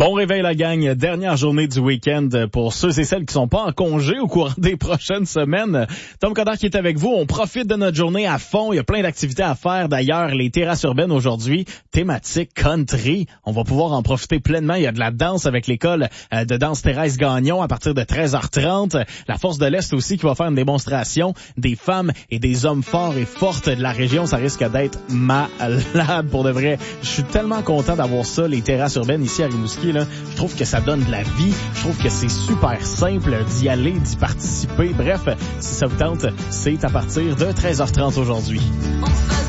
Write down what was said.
Bon réveil la gang, dernière journée du week-end pour ceux et celles qui sont pas en congé au courant des prochaines semaines. Tom Coderre qui est avec vous, on profite de notre journée à fond, il y a plein d'activités à faire. D'ailleurs, les terrasses urbaines aujourd'hui, thématique country, on va pouvoir en profiter pleinement. Il y a de la danse avec l'école de danse Thérèse Gagnon à partir de 13h30. La Force de l'Est aussi qui va faire une démonstration des femmes et des hommes forts et fortes de la région. Ça risque d'être malade pour de vrai. Je suis tellement content d'avoir ça, les terrasses urbaines ici à Rimouski. Là. Je trouve que ça donne de la vie. Je trouve que c'est super simple d'y aller, d'y participer. Bref, si ça vous tente, c'est à partir de 13h30 aujourd'hui.